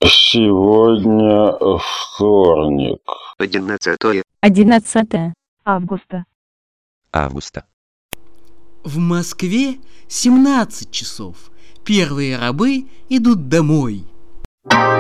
Сегодня вторник. 11 августа. В Москве 17 часов. Первые рабы идут домой.